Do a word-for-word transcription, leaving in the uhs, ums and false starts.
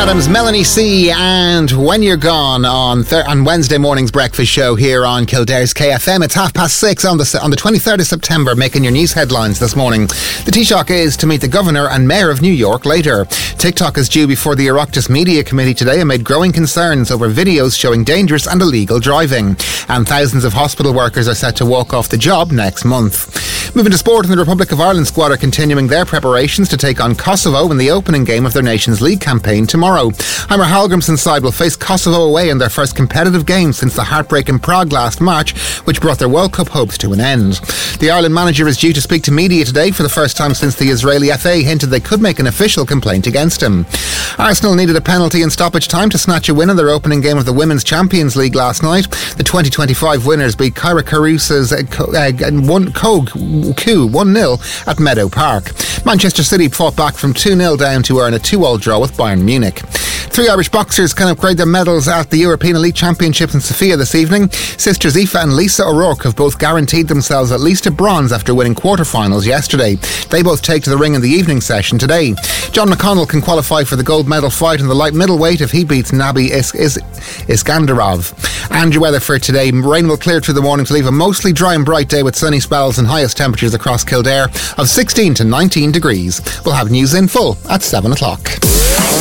Adams, Melanie C, and When You're Gone on thir- on Wednesday morning's breakfast show here on Kildare's K F M. It's half past six on the on the twenty-third of September, making your news headlines this morning. The Taoiseach is to meet the Governor and Mayor of New York later. TikTok is due before the Oireachtas Media Committee today amid growing concerns over videos showing dangerous and illegal driving. And thousands of hospital workers are set to walk off the job next month. Moving to sport, and the Republic of Ireland squad are continuing their preparations to take on Kosovo in the opening game of their Nations League campaign tomorrow. Heimer Hallgrimsson's side will face Kosovo away in their first competitive game since the heartbreak in Prague last March, which brought their World Cup hopes to an end. The Ireland manager is due to speak to media today for the first time since the Israeli F A hinted they could make an official complaint against him. Arsenal needed a penalty in stoppage time to snatch a win in their opening game of the Women's Champions League last night. The twenty twenty-five winners beat Kyra Carusa's one one nil at Meadow Park. Manchester City fought back from two nil down to earn a two all draw with Bayern Munich. Three Irish boxers can upgrade their medals at the European Elite Championships in Sofia this evening. Sisters Aoife and Lisa O'Rourke have both guaranteed themselves at least a bronze after winning quarterfinals yesterday. They both take to the ring in the evening session today. John McConnell can qualify for the gold medal fight in the light middleweight if he beats Nabi Is- Is- Iskandarov. And your weather for today: rain will clear through the morning to leave a mostly dry and bright day with sunny spells and highest temperatures across Kildare of sixteen to nineteen degrees. We'll have news in full at seven o'clock.